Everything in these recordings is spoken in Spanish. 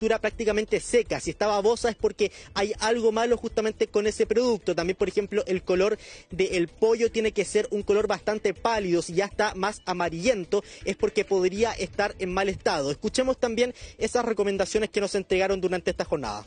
textura prácticamente seca. Si está babosa es porque hay algo malo justamente con ese producto. También, por ejemplo, el color del pollo tiene que ser un color bastante pálido. Si ya está más amarillento es porque podría estar en mal estado. Escuchemos también esas recomendaciones que nos entregaron durante esta jornada.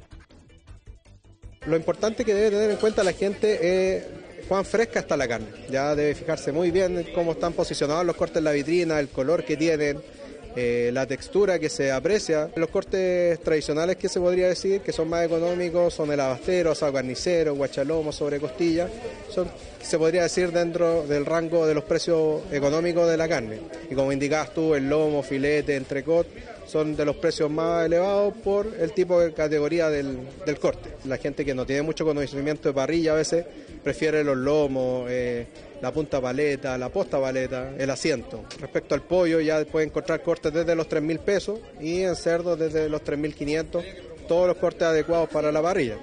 Lo importante que debe tener en cuenta la gente es cuán fresca está la carne. Ya debe fijarse muy bien en cómo están posicionados los cortes en la vitrina, el color que tienen, la textura que se aprecia. Los cortes tradicionales que se podría decir, que son más económicos, son el abastero, asado carnicero, guachalomo, sobrecostilla, se podría decir dentro del rango de los precios económicos de la carne. Y como indicabas tú, el lomo, filete, entrecot, son de los precios más elevados por el tipo de categoría del corte. La gente que no tiene mucho conocimiento de parrilla a veces prefiere los lomos, la punta paleta, la posta paleta, el asiento. Respecto al pollo ya puede encontrar cortes desde los 3.000 pesos y en cerdo desde los 3.500, todos los cortes adecuados para la parrilla.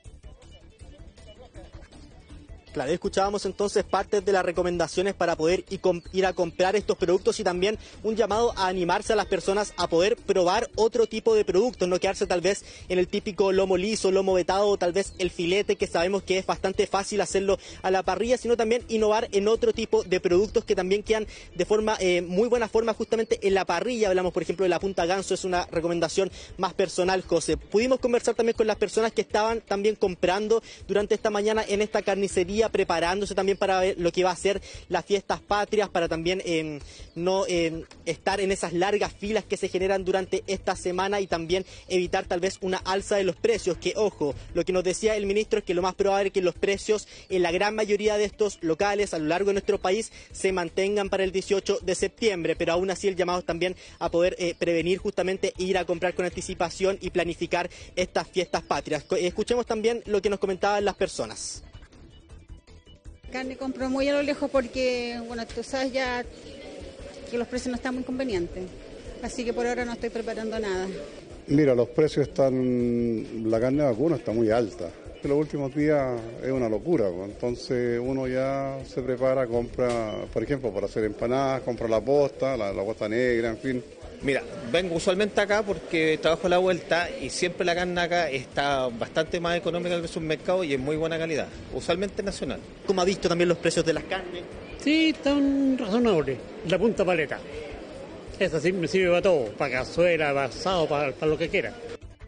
Claro, escuchábamos entonces parte de las recomendaciones para poder ir a comprar estos productos y también un llamado a animarse a las personas a poder probar otro tipo de productos, no quedarse tal vez en el típico lomo liso, lomo vetado o tal vez el filete, que sabemos que es bastante fácil hacerlo a la parrilla, sino también innovar en otro tipo de productos que también quedan de forma muy buena forma justamente en la parrilla. Hablamos, por ejemplo, de la punta ganso, es una recomendación más personal, José. Pudimos conversar también con las personas que estaban también comprando durante esta mañana en esta carnicería, preparándose también para ver lo que va a ser las fiestas patrias, para también no estar en esas largas filas que se generan durante esta semana y también evitar tal vez una alza de los precios, que ojo, lo que nos decía el ministro es que lo más probable es que los precios en la gran mayoría de estos locales a lo largo de nuestro país se mantengan para el 18 de septiembre, pero aún así el llamado es también a poder prevenir justamente ir a comprar con anticipación y planificar estas fiestas patrias. Escuchemos también lo que nos comentaban las personas. Carne compro muy a lo lejos porque, bueno, tú sabes ya que los precios no están muy convenientes, así que por ahora no estoy preparando nada. Mira, los precios están, la carne de vacuno está muy alta. En los últimos días es una locura, entonces uno ya se prepara, compra, por ejemplo, para hacer empanadas, compra la posta negra, en fin. Mira, vengo usualmente acá porque trabajo a la vuelta y siempre la carne acá está bastante más económica que el supermercado y es muy buena calidad, usualmente nacional. ¿Cómo ha visto también los precios de las carnes? Sí, están razonables. La punta paleta. Esa sí me sirve para todo, para cazuela, para asado, para lo que quiera.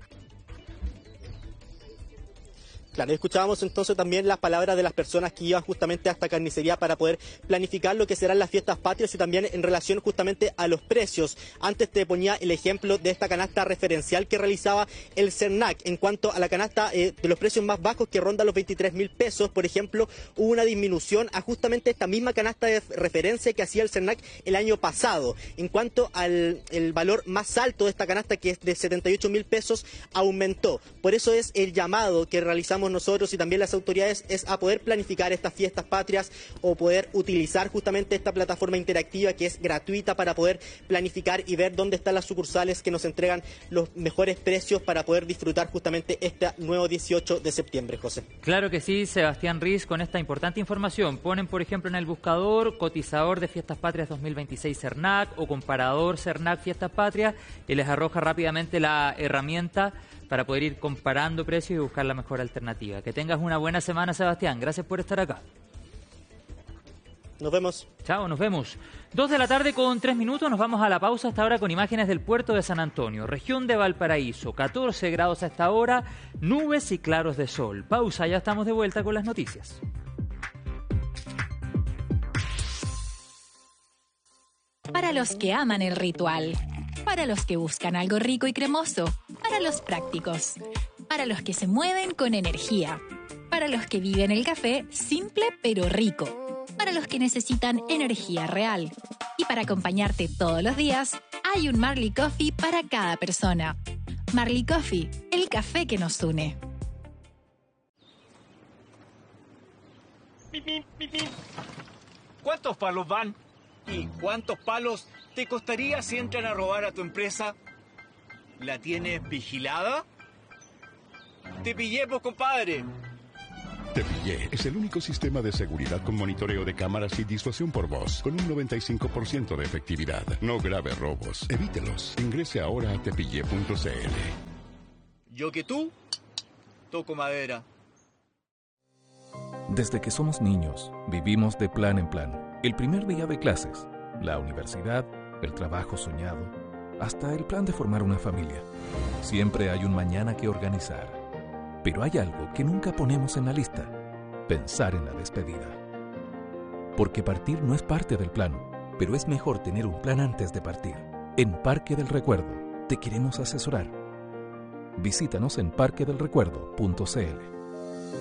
Claro, escuchábamos entonces también las palabras de las personas que iban justamente a esta carnicería para poder planificar lo que serán las fiestas patrias y también en relación justamente a los precios. Antes te ponía el ejemplo de esta canasta referencial que realizaba el CERNAC. En cuanto a la canasta de los precios más bajos que rondan los 23.000 pesos, por ejemplo, hubo una disminución a justamente esta misma canasta de referencia que hacía el CERNAC el año pasado. En cuanto al el valor más alto de esta canasta, que es de 78.000 pesos, aumentó. Por eso es el llamado que realizamos nosotros y también las autoridades es a poder planificar estas fiestas patrias o poder utilizar justamente esta plataforma interactiva que es gratuita para poder planificar y ver dónde están las sucursales que nos entregan los mejores precios para poder disfrutar justamente este nuevo 18 de septiembre, José. Claro que sí, Sebastián Riz, con esta importante información. Ponen, por ejemplo, en el buscador cotizador de Fiestas Patrias 2026 CERNAC o comparador CERNAC Fiestas Patrias y les arroja rápidamente la herramienta para poder ir comparando precios y buscar la mejor alternativa. Que tengas una buena semana, Sebastián. Gracias por estar acá. Nos vemos. Chao, nos vemos. 2 de la tarde con 3 minutos. Nos vamos a la pausa hasta ahora con imágenes del puerto de San Antonio, región de Valparaíso. 14 grados a esta hora, nubes y claros de sol. Pausa, ya estamos de vuelta con las noticias. Para los que aman el ritual, para los que buscan algo rico y cremoso, para los prácticos, para los que se mueven con energía, para los que viven el café simple pero rico, para los que necesitan energía real. Y para acompañarte todos los días, hay un Marley Coffee para cada persona. Marley Coffee, el café que nos une. ¿Cuántos palos van? ¿Y cuántos palos te costaría si entran a robar a tu empresa? ¿La tienes vigilada? Te pillé, pues, compadre. Tepillé es el único sistema de seguridad con monitoreo de cámaras y disuasión por voz, con un 95% de efectividad. No grave robos. Evítelos. Ingrese ahora a tepillé.cl. Yo que tú, toco madera. Desde que somos niños, vivimos de plan en plan. El primer día de clases, la universidad, el trabajo soñado, hasta el plan de formar una familia. Siempre hay un mañana que organizar. Pero hay algo que nunca ponemos en la lista: pensar en la despedida. Porque partir no es parte del plan, pero es mejor tener un plan antes de partir. En Parque del Recuerdo te queremos asesorar. Visítanos en parquedelrecuerdo.cl.